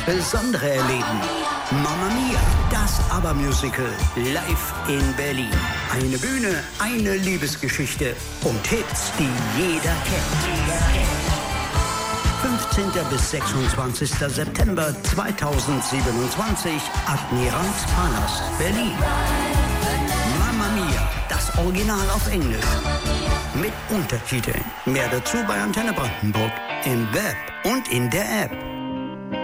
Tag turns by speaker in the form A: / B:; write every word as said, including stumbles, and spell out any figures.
A: Besondere erleben. Mamma Mia, das ABBA-Musical, live in Berlin. Eine Bühne, eine Liebesgeschichte und Hits, die jeder kennt. fünfzehnten bis sechsundzwanzigsten September zweitausendsiebenundzwanzig, Admiralspalast, Berlin. Mamma Mia, das Original auf Englisch. Mit Untertiteln. Mehr dazu bei Antenne Brandenburg, im Web und in der App.